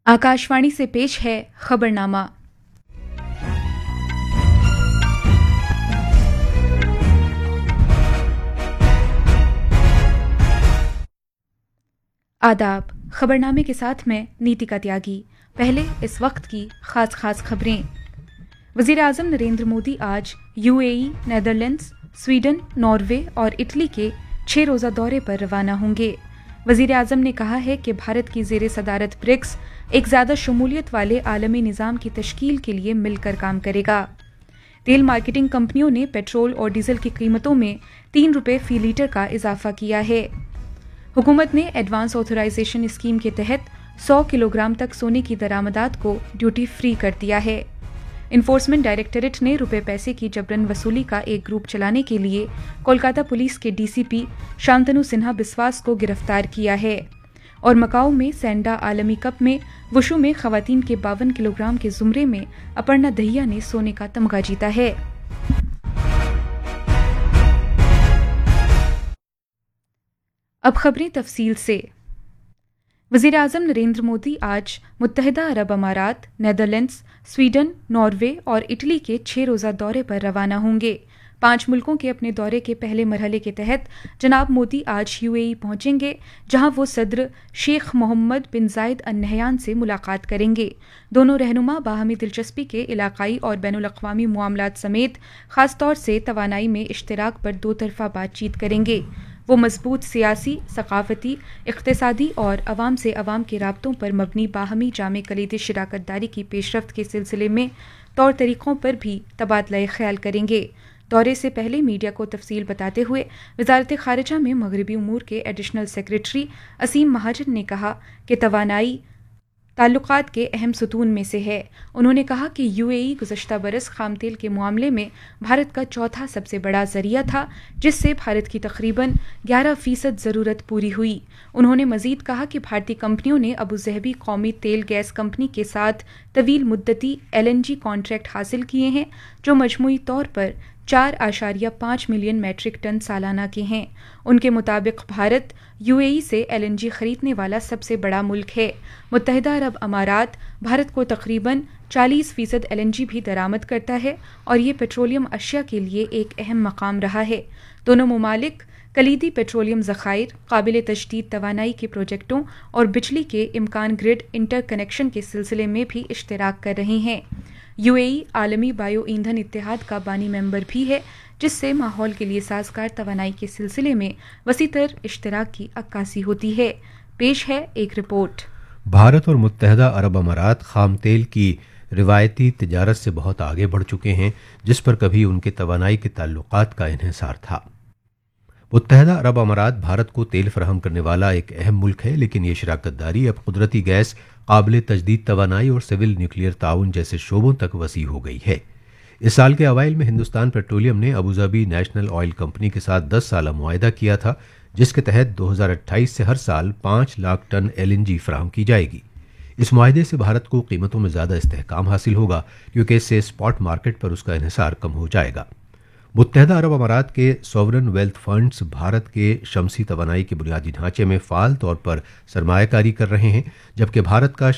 आकाशवाणी से पेश है खबरनामा। आदाब। खबरनामे के साथ मैं नीतिका त्यागी। पहले इस वक्त की खास खबरें। वजीर आजम नरेंद्र मोदी आज यूएई, नेदरलैंड्स, स्वीडन, नॉर्वे और इटली के 6 रोजा दौरे पर रवाना होंगे। वजीर आजम ने कहा है कि भारत की जेर सदारत ब्रिक्स एक ज्यादा शमूलियत वाले आलमी निज़ाम की तश्कील के लिए मिलकर काम करेगा। तेल मार्केटिंग कंपनियों ने पेट्रोल और डीजल की कीमतों में 3 रुपये फी लीटर का इजाफा किया है। हुकूमत ने एडवांस ऑथराइजेशन स्कीम के तहत 100 किलोग्राम तक सोने की दरामदात को ड्यूटी फ्री कर दिया है। इन्फोर्समेंट डायरेक्टरेट ने रुपए पैसे की जबरन वसूली का एक ग्रुप चलाने के लिए कोलकाता पुलिस के डीसीपी शांतनु सिन्हा बिस्वास को गिरफ्तार किया है। और मकाऊ में सैंडा आलमी कप में वुशु में खवातीन के 52 किलोग्राम के जुमरे में अपर्णा दहिया ने सोने का तमगा जीता है। अब खबरें तफसील से। वज़ीर आज़म नरेंद्र मोदी आज मुत्तहिदा अरब अमारात, नेदरलैंड्स, स्वीडन, नॉर्वे और इटली के 6 रोज़ा दौरे पर रवाना होंगे। 5 मुल्कों के अपने दौरे के पहले मरहले के तहत जनाब मोदी आज यूएई पहुंचेंगे, जहां वो सदर शेख मोहम्मद बिन जायद अल नहयान से मुलाकात करेंगे। दोनों रहनुमा बाहमी दिलचस्पी के इलाकाई और बैनुल-अक़वामी मामलात समेत खासतौर से तवानाई में इश्तिराक पर 2 तरफ़ा बातचीत करेंगे। वो मजबूत सियासी, सकाफती, इक़्तिसादी और अवाम से अवाम के राब्तों पर मबनी बाहमी जामे कलीदी शिराकतदारी की पेशरफ्त के सिलसिले में तौर तरीक़ों पर भी तबादला ख्याल करेंगे। दौरे से पहले मीडिया को तफसील बताते हुए वज़ारत ख़ारिजा में मगरबी उमूर के एडिशनल सेक्रेटरी असीम महाजन ने कहा कि तवानाई ताल्लुकात के अहम सतून में से है। उन्होंने कहा कि यूएई गुज़श्ता बरस खाम तेल के मामले में भारत का चौथा सबसे बड़ा ज़रिया था, जिससे भारत की तकरीबन 11% ज़रूरत पूरी हुई। उन्होंने मज़ीद कहा कि भारतीय कंपनियों ने अबू ज़हबी कौमी तेल गैस कंपनी के साथ तवील मुद्दती LNG कॉन्ट्रैक्ट हासिल किए हैं, जो मजमूई तौर पर 4.5 मिलियन मैट्रिक टन सालाना के हैं। उनके मुताबिक भारत यूएई से LNG खरीदने वाला सबसे बड़ा मुल्क है। मुत्तहिदा अरब अमारात भारत को तकरीबन 40% LNG भी दरामद करता है और ये पेट्रोलियम अशिया के लिए एक अहम मकाम रहा है। दोनों ममालिक कलीदी पेट्रोलियम ज़खायर, काबिल तजदीद तवानाई के प्रोजेक्टों और बिजली के इम्कान ग्रिड इंटरकनेक्शन के सिलसिले में भी इश्तिराक कर रहे हैं। यूएई आलमी बायो ईंधन इत्तेहाद का बानी मेंबर भी है, जिससे माहौल के लिए साजगार तवानाई के सिलसिले में वसीतर इश्तिराक की अक्कासी होती है। पेश है एक रिपोर्ट। भारत और मुत्तहिदा अरब अमारात खाम तेल की रिवायती तिजारत से बहुत आगे बढ़ चुके हैं, जिस पर कभी उनके तवानाई के ताल्लुकात का इन्हिसार था। मुत्तहिदा अरब अमारात भारत को तेल फराहम करने वाला एक अहम मुल्क है, लेकिन ये शराकतदारी अब कुदरती गैस, काबिल तजदीद तवानाई और सिविल न्यूक्लियर ताउन जैसे शोबों तक वसी हो गई है। इस साल के अवाइल में हिंदुस्तान पेट्रोलियम ने अबूधाबी नेशनल ऑयल कंपनी के साथ 10 साला मुआहिदा किया था, जिसके तहत 2028 से हर साल 5 लाख टन LNG फराहम की जाएगी। इस मुआहिदे से भारत को कीमतों में ज़्यादा इस्तेहकाम हासिल होगा, क्योंकि इससे स्पॉट मार्केट पर उसका इन्हिसार कम हो जाएगा। मुत्तहिदा अरब अमारात के सॉवरन वेल्थ फंड्स भारत के शमसी तवानाई के बुनियादी ढांचे में फ़ाल तौर पर सरमायाकारी कर रहे हैं, जबकि भारत का